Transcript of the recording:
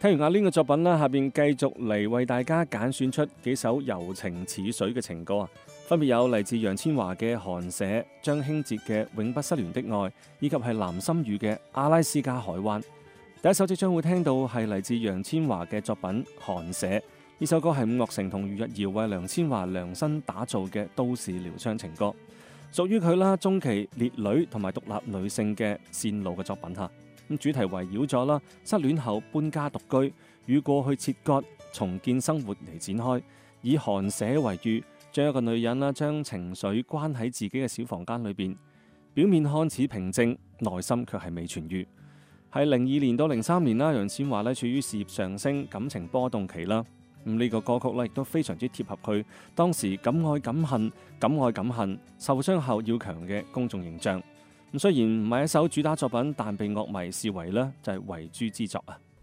聽完阿 Lin 嘅作品啦，下邊繼續嚟為大家揀選出幾首柔情似水嘅情歌啊，分別有嚟自楊千嬅嘅《寒舍》、張興哲嘅《永不失聯的愛》，以及係藍心宇嘅《阿拉斯加海灣》。第一首即將會聽到係嚟自楊千嬅嘅作品《寒舍》，呢首歌係伍樂城同余日堯為梁千嬅量身打造嘅都市療傷情歌，屬於佢啦中期烈女同埋獨立女性嘅線路嘅作品嚇。咁主題圍繞咗啦失戀後搬家獨居，與過去切割，重建生活嚟展開，以寒舍為喻，將一個女人啦將情緒關喺自己嘅小房間裏邊，表面看似平靜，內心卻係未痊癒。係02年到03年啦，楊千嬅咧處於事業上升、感情波動期啦。呢個歌曲咧亦都非常之貼合佢當時敢愛敢恨、敢愛敢恨、受傷後要強嘅公眾形象。咁雖然唔係一首主打作品，但被樂迷視為咧就係遺珠之作啊。